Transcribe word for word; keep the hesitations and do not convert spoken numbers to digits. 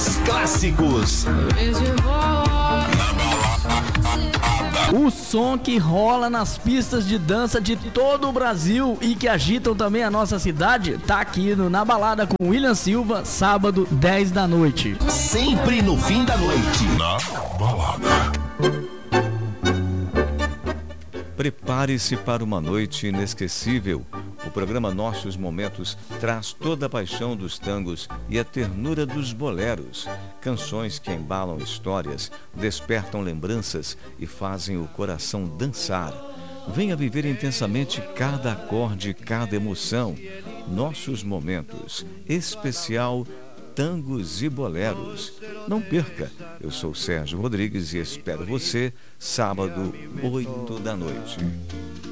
Os clássicos. O som que rola nas pistas de dança de todo o Brasil e que agitam também a nossa cidade, tá aqui no Na Balada com William Silva, sábado, dez da noite. Sempre no fim da noite. Na Balada. Prepare-se para uma noite inesquecível. O programa Nossos Momentos traz toda a paixão dos tangos e a ternura dos boleros. Canções que embalam histórias, despertam lembranças e fazem o coração dançar. Venha viver intensamente cada acorde, cada emoção. Nossos Momentos, especial Tangos e Boleros. Não perca, eu sou Sérgio Rodrigues e espero você sábado, oito da noite.